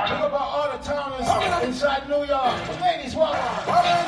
What about all the towns inside New York? Ladies, walk on.